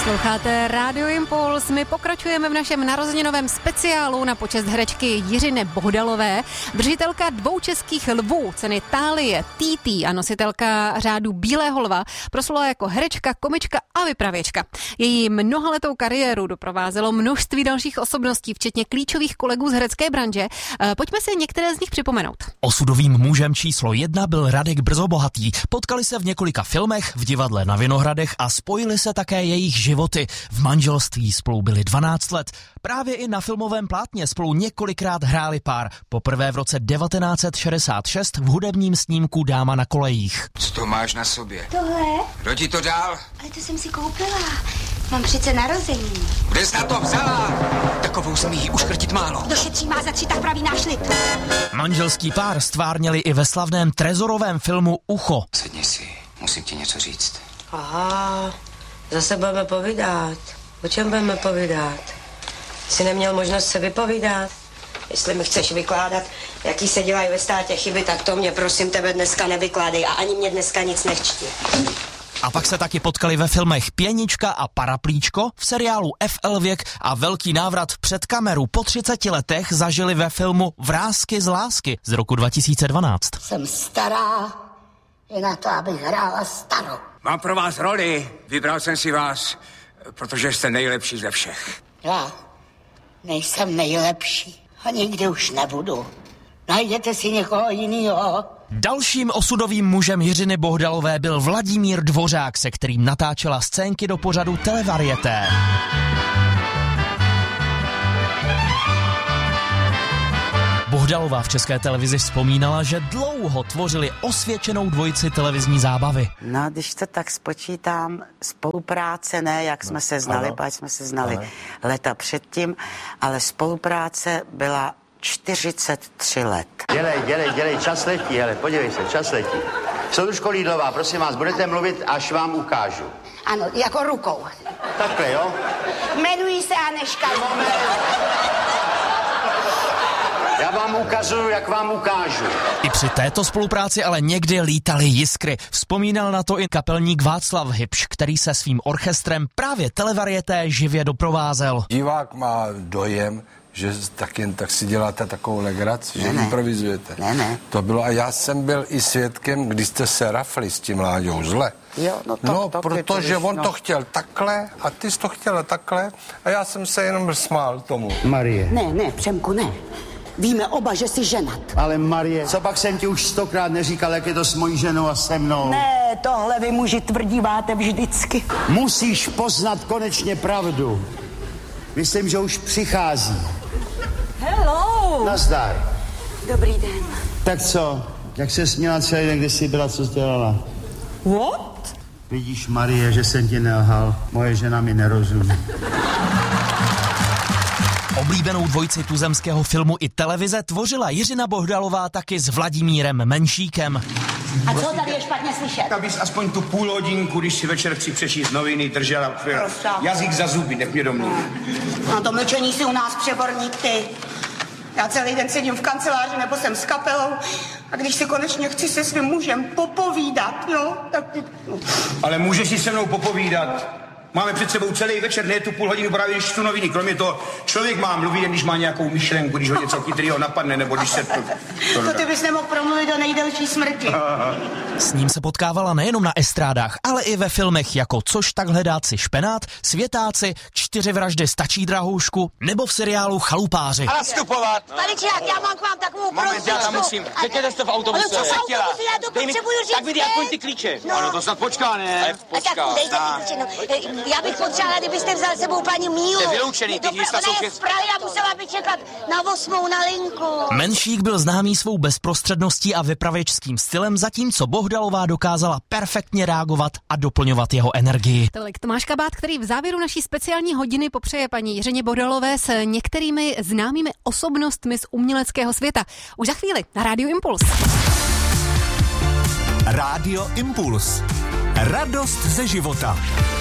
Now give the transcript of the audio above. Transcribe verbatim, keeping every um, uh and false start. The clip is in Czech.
Posloucháte Radio Impuls. My pokračujeme v našem narozeninovém speciálu na počest herečky Jiřiny Bohdalové. Držitelka dvou českých lvů, ceny Thálie, T T a nositelka řádu Bílého lva, proslula jako herečka, komička a vypravěčka. Její mnohaletou kariéru doprovázelo množství dalších osobností, včetně klíčových kolegů z herecké branže. Pojďme si některé z nich připomenout. Osudovým mužem číslo jedna byl Radek Brzobohatý. Potkali se v několika filmech, v divadle na Vinohradech a spojili se také jejich životy. V manželství spolu byli dvanáct let. Právě i na filmovém plátně spolu několikrát hráli pár. Poprvé v roce devatenáct set šedesát šest v hudebním snímku Dáma na kolejích. Co to máš na sobě? Tohle? Kdo ti to dal? Ale to jsem si koupila. Mám přece narozeniny. Kde jsi na to vzala? Takovou jsem jí uškrtit málo. Kdo šetří má za tři, tak praví náš lid. Manželský pár stvárněli i ve slavném trezorovém filmu Ucho. Sedni si, musím ti něco říct. Aha, zase budeme povídat. O čem budeme povídat? Jsi neměl možnost se vypovídat? Jestli mi chceš vykládat, jaký se dělají ve státě chyby, tak to mě prosím tebe dneska nevykládej a ani mě dneska nic nechčti. A pak se taky potkali ve filmech Pěnička a Paraplíčko, v seriálu F L Věk a velký návrat před kameru po třiceti letech zažili ve filmu Vrásky z lásky z roku dva tisíce dvanáct. Jsem stará, je na to, abych hrála starou. Mám pro vás roli. Vybral jsem si vás, protože jste nejlepší ze všech. Já nejsem nejlepší a nikdy už nebudu. Najděte si někoho jinýho. Dalším osudovým mužem Jiřiny Bohdalové byl Vladimír Dvořák, se kterým natáčela scénky do pořadu Televarieté. Bohdalová v České televizi vzpomínala, že dlouho tvořili osvědčenou dvojici televizní zábavy. No, když to tak spočítám, spolupráce ne, jak jsme se znali, pač jsme se znali ano. Leta předtím, ale spolupráce byla čtyřicet tři let. Dělej, dělej, dělej, čas letí, hele, podívej se, čas letí. Soudružko Lídlová, prosím vás, budete mluvit, až vám ukážu. Ano, jako rukou. Takhle, jo? Jmenuji se Aneška. Já vám ukazuju, jak vám ukážu. I při této spolupráci ale někdy lítaly jiskry. Vzpomínal na to i kapelník Václav Hybš, který se svým orchestrem právě Televarieté živě doprovázel. Divák má dojem, že tak jen tak si děláte takovou legraci, že ne, improvizujete. Ne, ne. To bylo, a já jsem byl i svědkem, když jste se rafli s tím Láďou zle. Jo, no to, no, to, protože to, on no. to chtěl takhle a ty jsi to chtěla takhle a já jsem se jenom smál tomu. Marie. Ne, ne, Přemku, ne. Víme oba, že jsi ženat. Ale Marie, co pak jsem ti už stokrát neříkal, jak je to s mojí ženou a se mnou? Ne, tohle vy muži tvrdíváte vždycky. Musíš poznat konečně pravdu. Myslím, že už přichází. Hello. Nazdar. Dobrý den. Tak co? Jak se směla celý den, kde jsi byla, co jsi dělala? What? Vidíš, Marie, že jsem ti nelhal. Moje žena mi nerozumí. Oblíbenou dvojici tuzemského filmu i televize tvořila Jiřina Bohdalová taky s Vladimírem Menšíkem. A co tady je špatně slyšet? Abys aspoň tu půl hodinku, když si večer chci přečíst noviny, držela jazyk za zuby, nech mě domluvit. Na to mlčení si u nás přeborník ty. Já celý den sedím v kanceláři nebo jsem s kapelou a když si konečně chci se svým mužem popovídat, jo, tak... Ale můžeš si se mnou popovídat. Máme před sebou celý večer, ne tu půl hodinu právě když čtu noviny. Kromě toho, člověk má mluvit, když má nějakou myšlenku, když ho něco chytrýho napadne, nebo když se... To, to, to ty bys nemohl promluvit do nejdelší smrti. Aha. S ním se potkávala nejenom na estrádách, ale i ve filmech jako Což tak hledát si špenát, Světáci, Čtyři vraždy stačí drahoušku, nebo v seriálu Chalupáři. A nastupovat! Paličák, já mám k vám takovou Moment, já tam musím. Řekněte jste v autobuse. Ale co v chtěla? autobuse, já to potřebuju říct. Tak vidí aspoň ty klíče. No. Ano, to snad počká, ne? Počká. Tak dejte mi klíče, no. Já bych potřebovala, kdybyste vzal sebou paní Mílu. To je vyloučený, ty místa jsou... Ona je z Prahy a musela by čekat na osmou na linku. Menšík byl známý svou bezprostředností a vypravěčským stylem, zatímco Bohdalová dokázala perfektně reagovat a doplňovat jeho energii. Tolik Tomáš Kabát, který v závěru naší speciální hodiny popřeje paní Jiřině Bohdalové s některými známými osobnostmi z uměleckého světa. Už za chvíli na Rádiu Impuls. Rádio Impuls. Radost ze života.